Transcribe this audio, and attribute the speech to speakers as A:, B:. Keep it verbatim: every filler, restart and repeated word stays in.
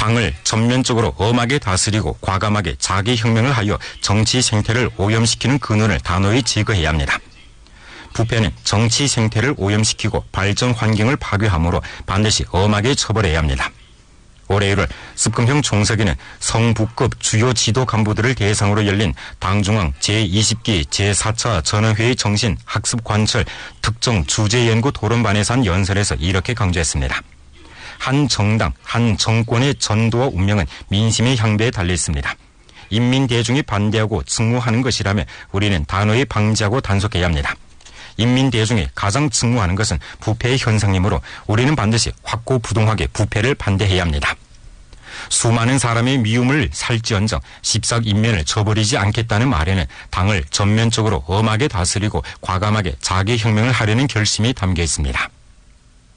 A: 당을 전면적으로 엄하게 다스리고 과감하게 자기 혁명을 하여 정치 생태를 오염시키는 근원을 단호히 제거해야 합니다. 부패는 정치 생태를 오염시키고 발전 환경을 파괴하므로 반드시 엄하게 처벌해야 합니다. 올해 일월 습금형 총서기는 성부급 주요 지도 간부들을 대상으로 열린 당중앙 제이십 기 제사 차 전원회의 정신 학습 관철 특정 주제연구 토론반에서 한 연설에서 이렇게 강조했습니다. 한 정당, 한 정권의 전도와 운명은 민심의 향배에 달려 있습니다. 인민 대중이 반대하고 증오하는 것이라면 우리는 단호히 방지하고 단속해야 합니다. 인민 대중이 가장 증오하는 것은 부패의 현상이므로 우리는 반드시 확고부동하게 부패를 반대해야 합니다. 수많은 사람의 미움을 살지언정 십삭인면을 저버리지 않겠다는 말에는 당을 전면적으로 엄하게 다스리고 과감하게 자기 혁명을 하려는 결심이 담겨 있습니다.